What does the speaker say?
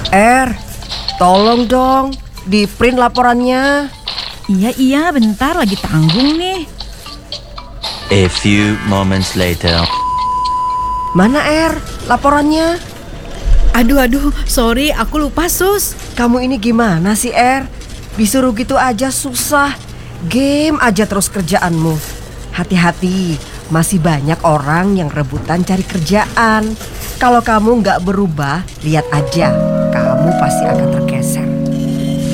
Tolong dong, di print laporannya. Iya, bentar lagi tanggung nih. A few moments later. Mana laporannya? Aduh, sorry aku lupa Sus. Kamu ini gimana sih Disuruh gitu aja susah. Game aja terus kerjaanmu. Hati-hati, masih banyak orang yang rebutan cari kerjaan. Kalau kamu nggak berubah, lihat aja, kamu pasti akan tergeser.